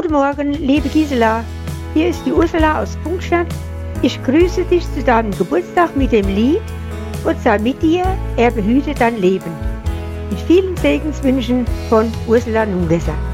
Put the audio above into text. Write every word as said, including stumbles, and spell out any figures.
Guten Morgen, liebe Gisela. Hier ist die Ursula aus Pfungstadt. Ich grüße dich zu deinem Geburtstag mit dem Lied Gott sei mit dir, er behüte dein Leben. Mit vielen Segenswünschen von Ursula Nungesser.